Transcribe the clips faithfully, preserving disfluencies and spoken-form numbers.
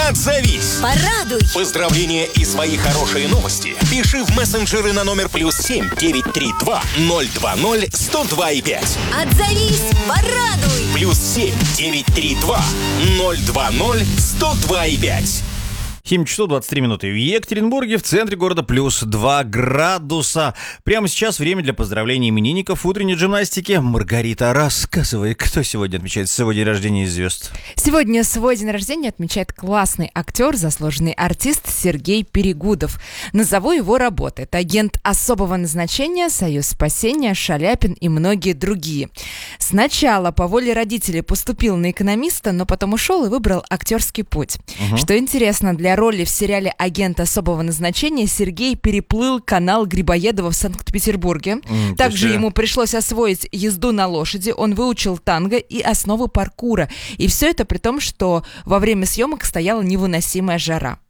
Отзовись. Порадуй. Поздравления и свои хорошие новости пиши в мессенджеры на номер плюс семь девятьсот тридцать два ноль два ноль сто два и пять. Отзовись. Порадуй. Плюс семь девятьсот тридцать два ноль два ноль сто два и пять. семь часов двадцать три минуты. В Екатеринбурге, в центре города, плюс два градуса. Прямо сейчас время для поздравления именинников утренней джимнастики. Маргарита, рассказывай, кто сегодня отмечает свой день рождения из звезд? Сегодня свой день рождения отмечает классный актер, заслуженный артист Сергей Перегудов. Назову его работы. Это агент особого назначения, Союз спасения, Шаляпин и многие другие. Сначала по воле родителей поступил на экономиста, но потом ушел и выбрал актерский путь. Угу. Что интересно, для роли в сериале «Агент особого назначения» Сергей переплыл канал Грибоедова в Санкт-Петербурге. Mm, Также ему пришлось освоить езду на лошади, он выучил танго и основы паркура. И все это при том, что во время съемок стояла невыносимая жара.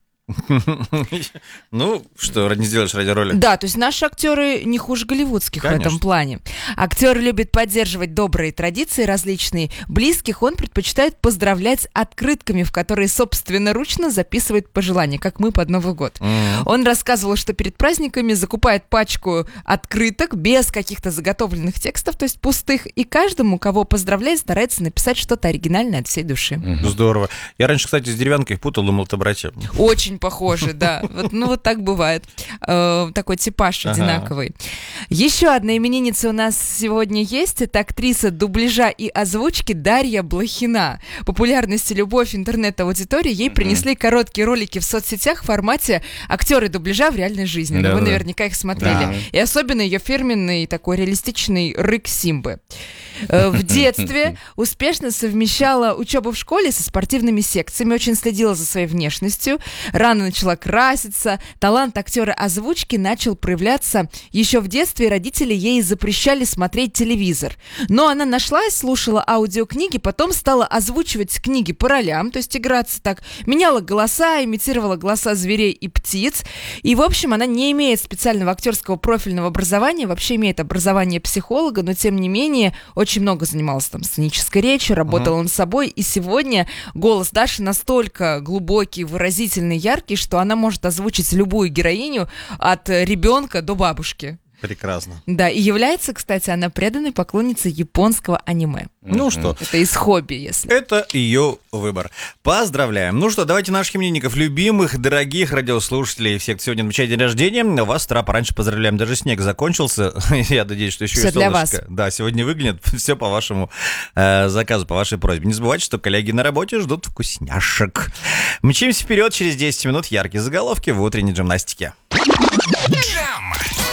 Ну, что, не сделаешь ради роли. Да, то есть наши актеры не хуже голливудских. Конечно. В этом плане. Актер любит поддерживать добрые традиции различные. Близких он предпочитает поздравлять открытками, в которые собственноручно записывает пожелания, как мы под Новый год. Mm-hmm. Он рассказывал, что перед праздниками закупает пачку открыток без каких-то заготовленных текстов, то есть пустых, и каждому, кого поздравляет, старается написать что-то оригинальное от всей души. Mm-hmm. Здорово. Я раньше, кстати, с деревянкой их путал, думал, это братья. Очень похоже, да. Вот, ну, вот так бывает. Э, такой типаж ага. одинаковый. Еще одна именинница у нас сегодня есть. Это актриса дубляжа и озвучки Дарья Блохина. Популярность и любовь интернет-аудитории ей принесли короткие ролики в соцсетях в формате актеры дубляжа в реальной жизни. Да, Вы да. наверняка их смотрели. Да. И особенно ее фирменный такой реалистичный рык Симбы. В детстве успешно совмещала учебу в школе со спортивными секциями, очень следила за своей внешностью, рано начала краситься. Талант актера озвучки начал проявляться еще в детстве, родители ей запрещали смотреть телевизор. Но она нашлась, слушала аудиокниги, потом стала озвучивать книги по ролям, то есть играться так, меняла голоса, имитировала голоса зверей и птиц. И, в общем, она не имеет специального актерского профильного образования, вообще имеет образование психолога, но, тем не менее, очень Очень много занималась там сценической речью, работала uh-huh. над собой, и сегодня голос Даши настолько глубокий, выразительный, яркий, что она может озвучить любую героиню от ребенка до бабушки. Прекрасно. Да, и является, кстати, она преданной поклонницей японского аниме. Ну что? Это из хобби, если. Это ее выбор. Поздравляем. Ну что, давайте наших именинников, любимых, дорогих радиослушателей, всех, кто сегодня отмечает день рождения, вас с утра пораньше поздравляем. Даже снег закончился. Я надеюсь, что еще все и солнышко. Для вас. Да, сегодня выглянет. Все по вашему э, заказу, по вашей просьбе. Не забывайте, что коллеги на работе ждут вкусняшек. Мчимся вперед, через десять минут яркие заголовки в утренней джимнастике. Джем!